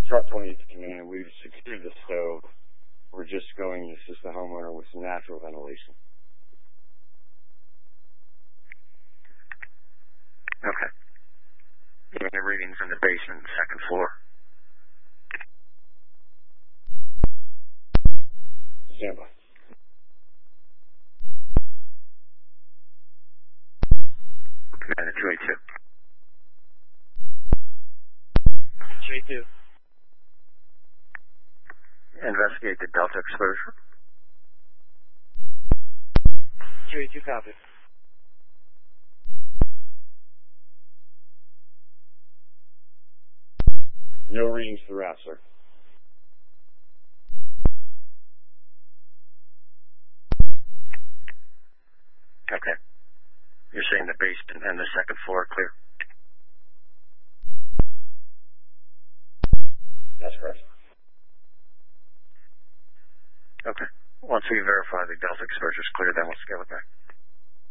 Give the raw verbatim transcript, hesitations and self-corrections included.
truck twenty to come in, and we've secured the stove. We're just going to assist the homeowner with some natural ventilation. Okay. Any readings in the basement and second floor? Stand by. Commander two eighty-two. two eighty-two. Investigate the Delta exposure. two eighty-two, copy. No readings throughout, sir. Okay. You're saying the basement and the second floor are clear? That's correct. Okay. Once we verify the Delta exposure is clear, then we'll scale it back.